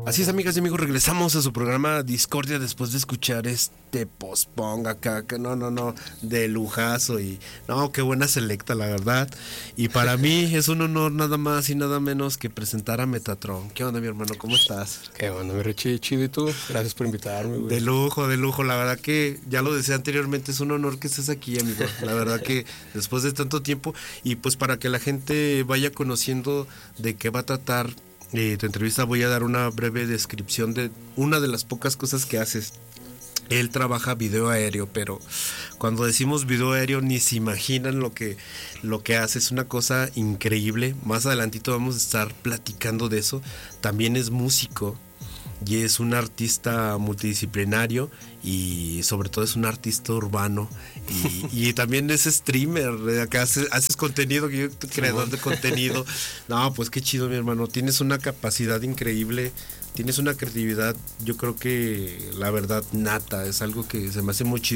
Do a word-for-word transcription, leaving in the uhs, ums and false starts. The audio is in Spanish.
Así es, amigas y amigos, regresamos a su programa Discordia después de escuchar este post-punk acá, que no, no, no, de lujazo y no, qué buena selecta, la verdad. Y para mí es un honor nada más y nada menos que presentar a Metatron. ¿Qué onda, mi hermano? ¿Cómo estás? Qué onda, mi Richie, chido, ¿y tú? Gracias por invitarme, güey. De lujo, de lujo, la verdad que ya lo decía anteriormente, es un honor que estés aquí, amigo. La verdad que después de tanto tiempo y pues para que la gente vaya conociendo de qué va a tratar Eh, tu entrevista, voy a dar una breve descripción de una de las pocas cosas que haces. Él trabaja video aéreo, pero cuando decimos video aéreo ni se imaginan lo que, lo que hace. Es una cosa increíble. Más adelantito vamos a estar platicando de eso. También es músico y es un artista multidisciplinario y sobre todo es un artista urbano y, y también es streamer, acá haces, haces contenido, creador de contenido. No, pues qué chido, mi hermano, tienes una capacidad increíble, tienes una creatividad, yo creo que la verdad nata, es algo que se me hace muy chido.